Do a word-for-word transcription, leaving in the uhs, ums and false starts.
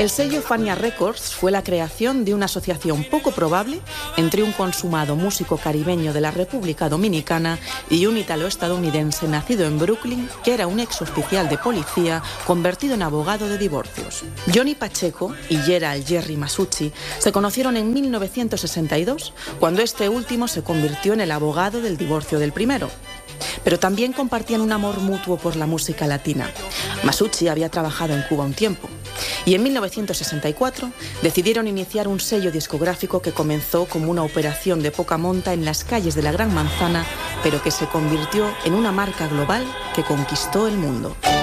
El sello Fania Records fue la creación de una asociación poco probable entre un consumado músico caribeño de la República Dominicana y un italo-estadounidense nacido en Brooklyn, que era un exoficial de policía convertido en abogado de divorcios. Johnny Pacheco y Gerald Jerry Masucci se conocieron en mil novecientos sesenta y dos, cuando este último se convirtió en el abogado del divorcio del primero. Pero también compartían un amor mutuo por la música latina. Masucci había trabajado en Cuba un tiempo y en mil novecientos sesenta y cuatro decidieron iniciar un sello discográfico que comenzó como una operación de poca monta en las calles de la Gran Manzana, pero que se convirtió en una marca global que conquistó el mundo.